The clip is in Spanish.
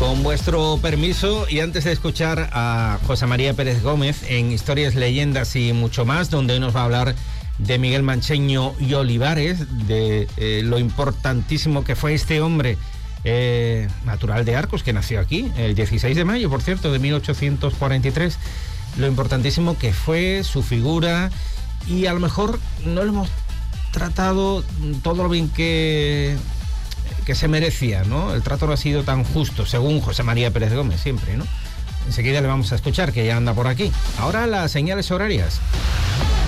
Con vuestro permiso, y antes de escuchar a José María Pérez Gómez en Historias, Leyendas y mucho más, donde hoy nos va a hablar de Miguel Mancheño y Olivares, de lo importantísimo que fue este hombre natural de Arcos, que nació aquí el 16 de mayo, por cierto, de 1843, lo importantísimo que fue su figura, y a lo mejor no lo hemos tratado todo lo bien que se merecía, ¿no? El trato no ha sido tan justo, según José María Pérez Gómez, siempre, ¿no? Enseguida le vamos a escuchar, que ya anda por aquí. Ahora las señales horarias.